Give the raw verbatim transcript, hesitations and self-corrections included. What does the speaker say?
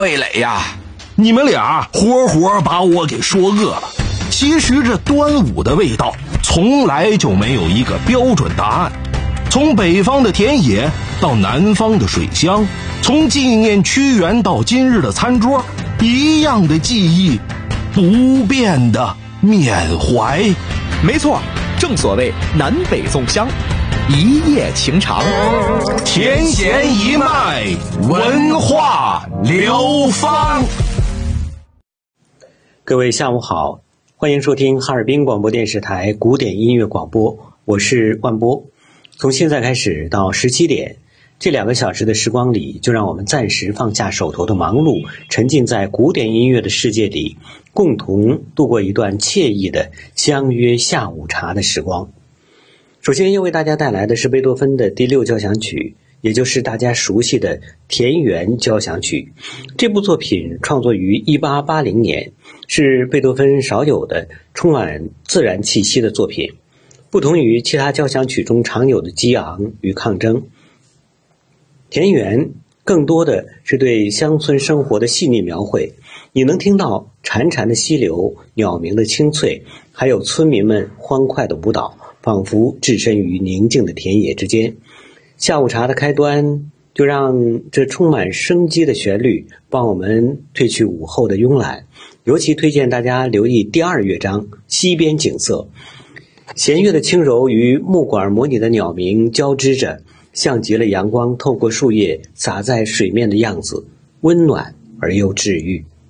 魏磊呀，你们俩活活把我给说饿了。其实这端午的味道从来就没有一个标准答案，从北方的田野到南方的水乡，从纪念屈原到今日的餐桌，一样的记忆，不变的缅怀。 没错，正所谓南北粽香，一夜情长， 甜咸一脉，文化流芳。 各位下午好，欢迎收听哈尔滨广播电视台古典音乐广播，我是万波。从现在开始到十七点，这两个小时的时光里，就让我们暂时放下手头的忙碌，沉浸在古典音乐的世界里，共同度过一段惬意的相约下午茶的时光。首先要为大家带来的是贝多芬的第六交响曲，也就是大家熟悉的田园交响曲。这部作品创作于一八八零年，是贝多芬少有的充满自然气息的作品。不同于其他交响曲中常有的激昂与抗争，田园更多的是对乡村生活的细腻描绘。你能听到潺潺的溪流、鸟鸣的清脆，还有村民们欢快的舞蹈，仿佛置身于宁静的田野之间。下午茶的开端，就让这充满生机的旋律帮我们褪去午后的慵懒。尤其推荐大家留意第二乐章西边景色，弦乐的轻柔与木管模拟的鸟鸣交织着，像极了阳光透过树叶洒在水面的样子，温暖而又治愈。